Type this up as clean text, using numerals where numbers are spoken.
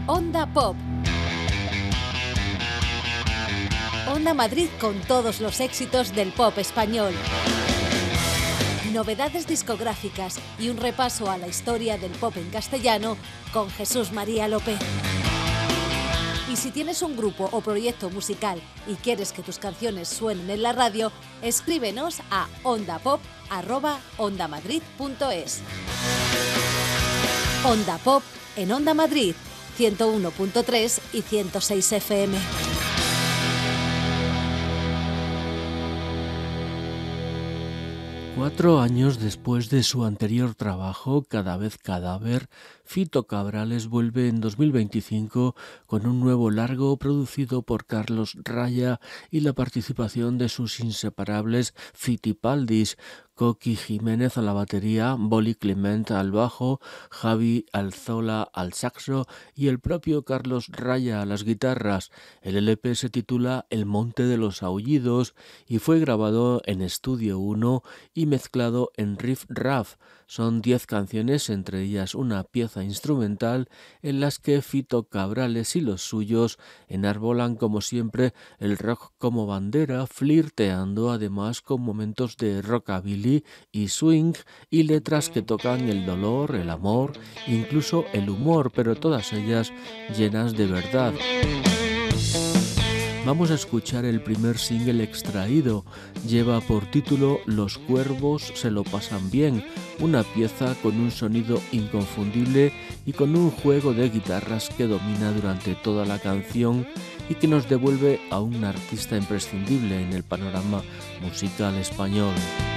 Onda Pop. Onda Madrid con todos los éxitos del pop español. Novedades discográficas y un repaso a la historia del pop en castellano con Jesús María López. Y si tienes un grupo o proyecto musical y quieres que tus canciones suenen en la radio, escríbenos a ondapop@ondamadrid.es. Onda Pop en Onda Madrid, 101.3 y 106 FM. Cuatro años después de su anterior trabajo, Cada vez cadáver, Fito Cabrales vuelve en 2025 con un nuevo largo producido por Carlos Raya y la participación de sus inseparables Fitipaldis, Coqui Jiménez a la batería, Boli Clement al bajo, Javi Alzola al saxo y el propio Carlos Raya a las guitarras. El LP se titula El Monte de los Aullidos y fue grabado en Estudio 1 y mezclado en Riff Raff. Son 10 canciones, entre ellas una pieza instrumental en las que Fito Cabrales y los suyos enarbolan como siempre el rock como bandera, flirteando además con momentos de rockabilly y swing y letras que tocan el dolor, el amor, incluso el humor, pero todas ellas llenas de verdad. Vamos a escuchar el primer single extraído. Lleva por título Los cuervos se lo pasan bien, una pieza con un sonido inconfundible y con un juego de guitarras que domina durante toda la canción y que nos devuelve a un artista imprescindible en el panorama musical español.